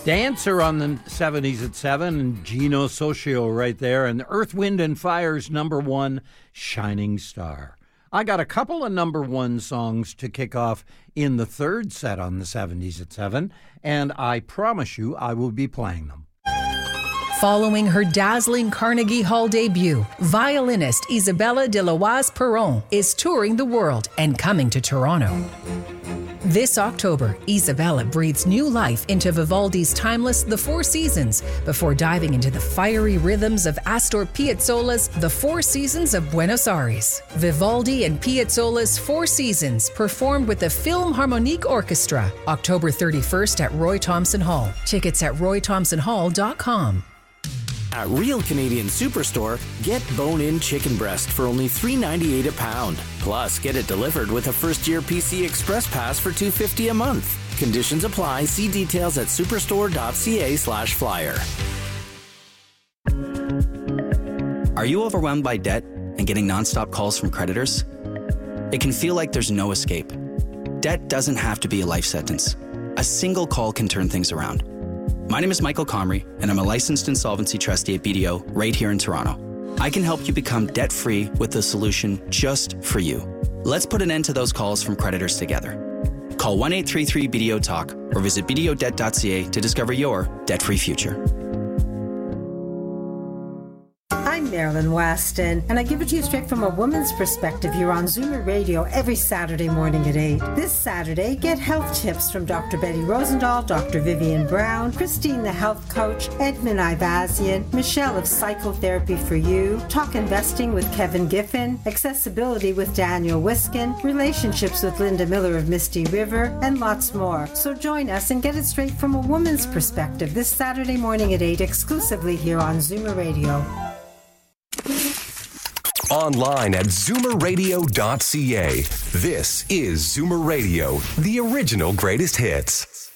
Dancer on the 70s at 7, and Gino Socio right there, and Earth, Wind & Fire's #1, Shining Star. I got a couple of #1 songs to kick off in the third set on the 70s at 7, and I promise you I will be playing them. Following her dazzling Carnegie Hall debut, violinist Isabella de Loise-Perron is touring the world and coming to Toronto. This October, Isabella breathes new life into Vivaldi's timeless The Four Seasons before diving into the fiery rhythms of Astor Piazzolla's The Four Seasons of Buenos Aires. Vivaldi and Piazzolla's Four Seasons performed with the Philharmonic Orchestra, October 31st at Roy Thomson Hall. Tickets at roythomsonhall.com. At Real Canadian Superstore, get bone-in chicken breast for only $3.98 a pound. Plus, get it delivered with a first-year PC Express Pass for $2.50 a month. Conditions apply. See details at superstore.ca/flyer. Are you overwhelmed by debt and getting nonstop calls from creditors? It can feel like there's no escape. Debt doesn't have to be a life sentence. A single call can turn things around. My name is Michael Comrie, and I'm a licensed insolvency trustee at BDO right here in Toronto. I can help you become debt-free with a solution just for you. Let's put an end to those calls from creditors together. Call 1-833-BDO-TALK or visit bdodebt.ca to discover your debt-free future. I'm Marilyn Weston, and I give it to you straight from a woman's perspective here on Zoomer Radio every Saturday morning at 8. This Saturday, get health tips from Dr. Betty Rosendahl, Dr. Vivian Brown, Christine the health coach, Edmund Ivazian, Michelle of Psychotherapy for You, talk investing with Kevin Giffen, accessibility with Daniel Wiskin, relationships with Linda Miller of Misty River, and lots more. So join us and get it straight from a woman's perspective this Saturday morning at 8 exclusively here on Zoomer Radio. Online at zoomerradio.ca. This is Zoomer Radio, the original greatest hits.